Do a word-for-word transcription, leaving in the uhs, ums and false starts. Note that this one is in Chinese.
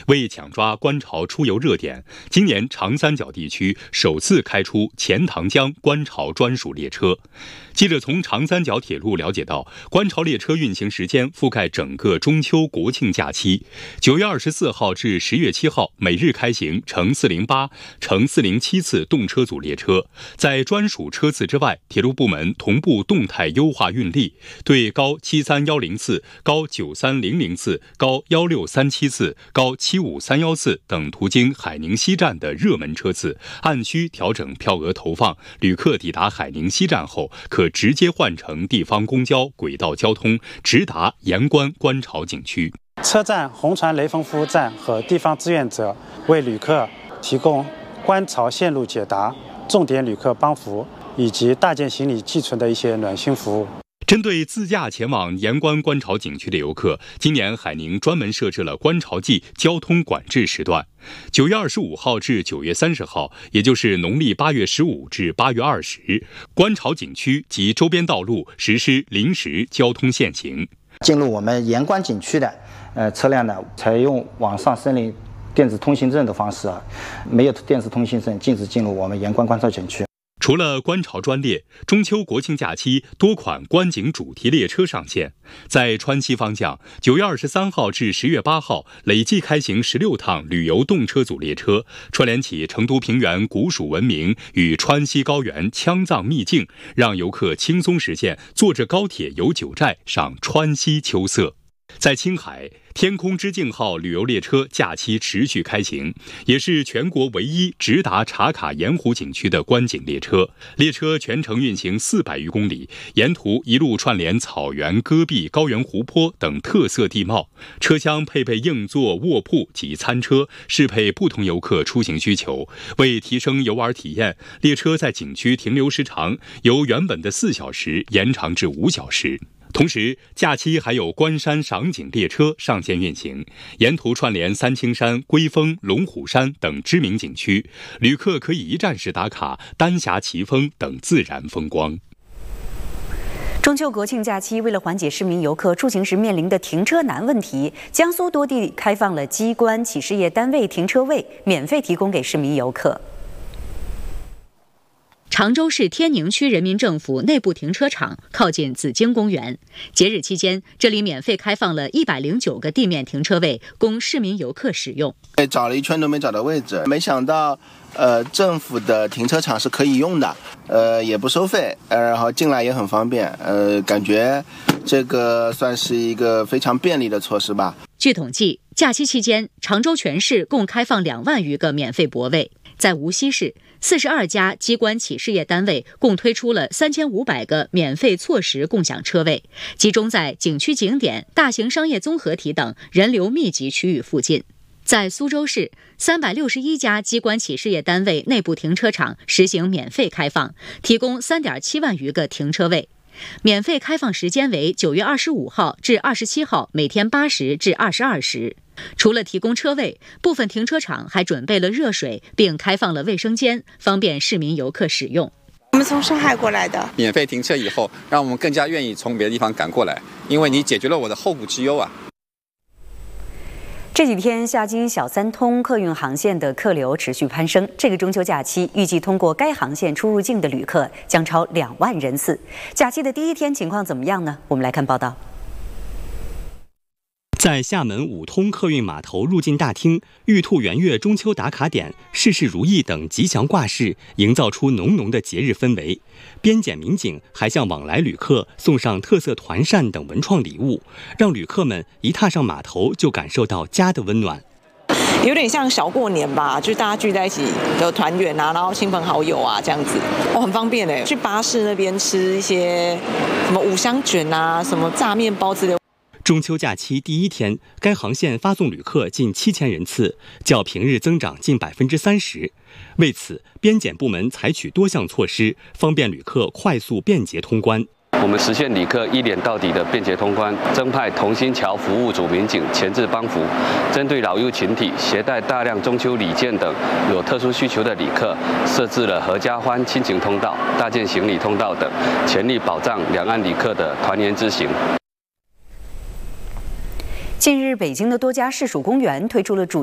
为抢抓观潮出游热点，今年长三角地区首次开出钱塘江观潮专属列车。记者从长三角铁路了解到，观潮列车运行时间覆盖整个中秋国庆假期，九月二十四号至十月七号每日开行乘四零八、乘四零七次动车组列车。在专属车次之外，铁路部门同步动态优化运力，对高七三一零次、高九三零零次、高一六三七次、高七五三一次等途经海宁西站的热门车次，按需调整票额投放。旅客抵达海宁西站后，可直接换乘地方公交、轨道交通，直达盐官观潮景区。 车站红船雷锋服务站和地方志愿者为旅客提供观潮线路解答、重点旅客帮扶以及大件行李寄存的一些暖心服务。 针对自驾前往盐官观潮景区的游客，今年海宁专门设置了观潮季交通管制时段，九月二十五号至九月三十号，也就是农历八月十五至八月二十，观潮景区及周边道路实施临时交通限行。 进入我们盐官景区的呃车辆呢，采用网上申领电子通行证的方式啊，没有电子通行证禁止进入我们盐官观潮景区。 除了观潮专列，中秋国庆假期多款观景主题列车上线。在川西方向，九月二十三号至十月八号，累计开行十六趟旅游动车组列车，串联起成都平原古蜀文明与川西高原羌藏秘境，让游客轻松实现坐着高铁游九寨、赏川西秋色。在青海，天空之镜号旅游列车假期持续开行，也是全国唯一直达茶卡盐湖景区的观景列车。列车全程运行四百余公里，沿途一路串联草原、戈壁、高原湖泊等特色地貌。车厢配备硬座、卧铺及餐车，适配不同游客出行需求。为提升游玩体验，列车在景区停留时长由原本的四小时延长至五小时。同时，假期还有观山赏景列车上线运行，沿途串联三清山、龟峰、龙虎山等知名景区，旅客可以一站式打卡丹霞奇峰等自然风光。 中秋国庆假期，为了缓解市民游客出行时面临的停车难问题，江苏多地开放了机关、企事业单位停车位，免费提供给市民游客。 常州市天宁区人民政府内部停车场靠近紫荆公园，节日期间，这里免费开放了一百零九个地面停车位，供市民游客使用。 找了一圈都没找到位置，没想到，呃，政府的停车场是可以用的，呃，也不收费，呃，然后进来也很方便，呃，感觉这个算是一个非常便利的措施吧。 据统计，假期期间，常州全市共开放两万余个免费泊位，在无锡市。四十二家机关企事业单位共推出了三千五百个免费错时共享车位，集中在景区景点、大型商业综合体等人流密集区域附近。在苏州市，三百六十一家机关企事业单位内部停车场实行免费开放，提供三点七万余个停车位。免费开放时间为九月二十五号至二十七号，每天八时至二十二时。除了提供车位，部分停车场还准备了热水，并开放了卫生间，方便市民游客使用。 我们从上海过来的， 免费停车以后，让我们更加愿意从别的地方赶过来，因为你解决了我的后顾之忧啊。 这几天，夏津小三通客运航线的客流持续攀升。这个中秋假期，预计通过该航线出入境的旅客将超两万人次。假期的第一天情况怎么样呢？我们来看报道。 在厦门五通客运码头入境大厅，玉兔圆月中秋打卡点、事事如意等吉祥挂饰，营造出浓浓的节日氛围。边检民警还向往来旅客送上特色团扇等文创礼物，让旅客们一踏上码头就感受到家的温暖。 有点像小过年吧，就是大家聚在一起的团圆啊，然后亲朋好友啊这样子，哦，很方便哎。去巴士那边吃一些什么五香卷啊，什么炸面包之类的。 中秋假期第一天，该航线发送旅客近七千人次，较平日增长近百分之三十。为此，边检部门采取多项措施，方便旅客快速便捷通关。 我们实现旅客一脸到底的便捷通关，增派同心桥服务组民警前置帮扶，针对老幼群体携带大量中秋礼件等有特殊需求的旅客，设置了合家欢亲情通道、大件行李通道等，全力保障两岸旅客的团圆之行。 近日，北京的多家市属公园推出了主